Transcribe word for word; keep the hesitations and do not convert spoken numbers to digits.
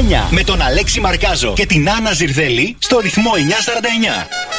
εννιά με τον Αλέξη Μαρκάζο και την Άννα Ζιρδέλη στο ρυθμό εννιά σαράντα εννιά.